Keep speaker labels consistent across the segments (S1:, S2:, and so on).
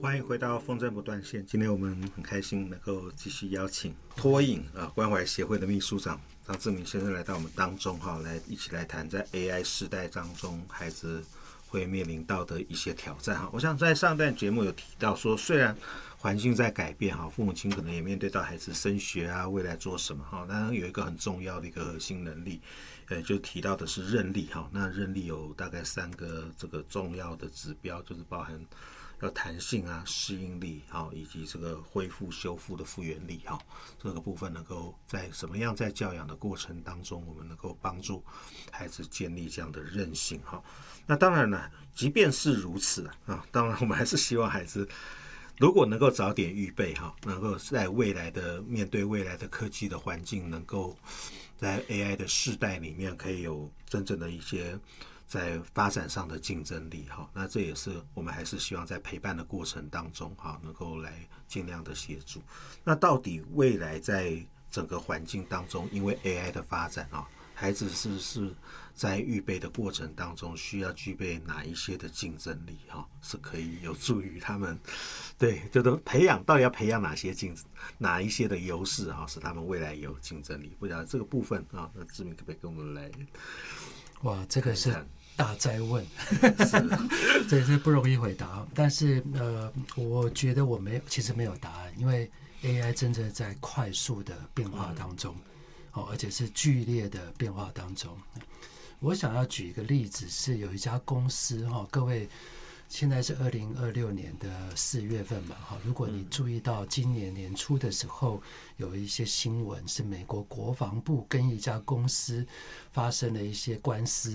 S1: 欢迎回到风筝不断线。今天我们很开心能够继续邀请脱颖关怀协会的秘书长张志明先生来到我们当中来一起来谈在 AI 时代当中孩子会面临到的一些挑战。我想在上段节目有提到说，虽然环境在改变，父母亲可能也面对到孩子升学啊，未来做什么，当然有一个很重要的一个核心能力，就提到的是韧力。那韧力有大概3个这个重要的指标，就是包含要弹性啊、适应力，以及这个恢复修复的复原力，这个部分能够在什么样在教养的过程当中，我们能够帮助孩子建立这样的韧性。那当然了，即便是如此当然我们还是希望孩子如果能够早点预备，能够在未来的面对未来的科技的环境，能够在 AI 的世代里面可以有真正的一些在发展上的竞争力。那这也是我们还是希望在陪伴的过程当中能够来尽量的协助。那到底未来在整个环境当中，因为 AI 的发展孩子是不是在预备的过程当中需要具备哪一些的竞争力是可以有助于他们就是培养到底要培养哪一些的优势使他们未来有竞争力。不知道这个部分那志明可不可以跟我们来？
S2: 哇，这个是大哉问，这是不容易回答。但是我觉得其实没有答案，因为 AI 真的在快速的变化当中，而且是剧烈的变化当中。我想要举一个例子，是有一家公司各位现在是2026年的4月份嘛，如果你注意到今年年初的时候，有一些新闻是美国国防部跟一家公司发生了一些官司，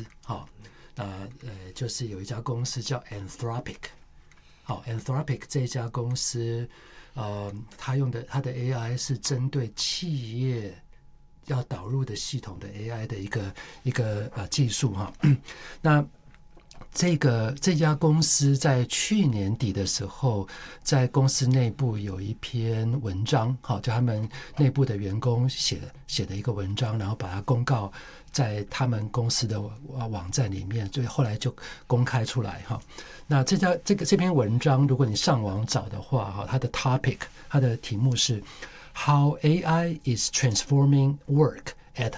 S2: 就是有一家公司叫 Anthropic，Anthropic 这家公司，它的 AI 是针对企业要导入的系统的 AI 的一个技术那这家公司在去年底的时候，在公司内部有一篇文章，就他们内部的员工写的一个文章，然后把它公告在他们公司的网站里面，所以后来就公开出来那这篇文章，如果你上网找的话，它的 topic， 它的题目是 How AI is transforming work at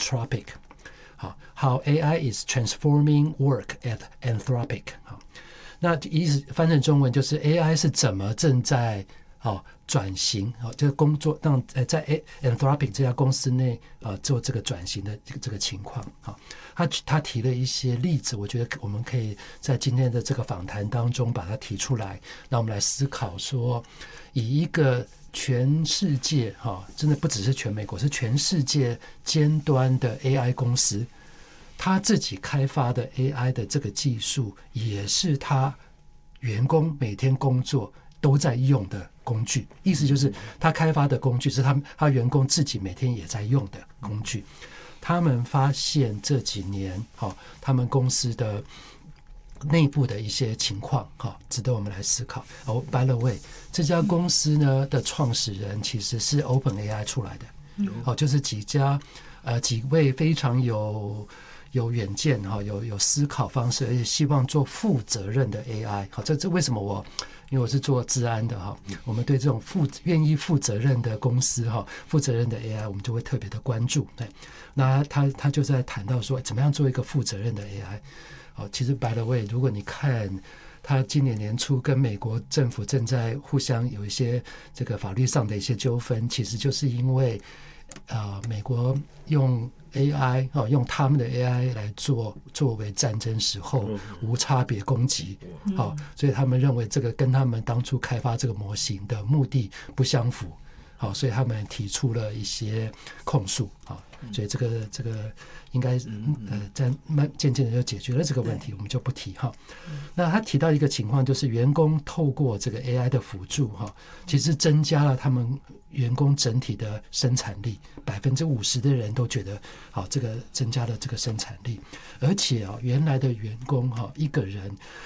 S2: Anthropic。How AI is transforming work at Anthropic。那意思翻成中文就是 AI 是怎么正在转型，这个工作在 Anthropic 这家公司内做这个转型的这个情况。他提了一些例子，我觉得我们可以在今天的这个访谈当中把它提出来，让我们来思考说，以一个全世界真的不只是全美国，是全世界尖端的 AI 公司，他自己开发的 AI 的这个技术，也是他员工每天工作都在用的工具。意思就是他开发的工具是他员工自己每天也在用的工具。他们发现这几年他们公司的内部的一些情况值得我们来思考。by the way， 这家公司呢的创始人其实是 OpenAI 出来的，就是几位非常有远见有思考方式，而且希望做负责任的 AI。这为什么因为我是做治安的我们对这种愿意负责任的公司负责任的 AI， 我们就会特别的关注。那他就在谈到说，怎么样做一个负责任的 AI。其实 by the way， 如果你看他今年年初跟美国政府正在互相有一些这个法律上的一些纠纷，其实就是因为美国用 AI 用他们的 AI 来作为战争时候无差别攻击，所以他们认为这个跟他们当初开发这个模型的目的不相符，所以他们提出了一些控诉，所以这个应该在渐渐的就解决了这个问题，我们就不提那他提到一个情况，就是员工透过这个 AI 的辅助其实增加了他们员工整体的生产力，50%的人都觉得这个增加了这个生产力，而且原来的员工一个人